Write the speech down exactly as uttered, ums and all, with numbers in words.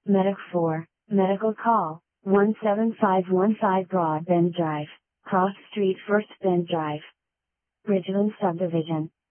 Medic four, Medical Call, one seven five one five Broadbent Drive, Cross Street First Bend Drive. Bridgeland Subdivision.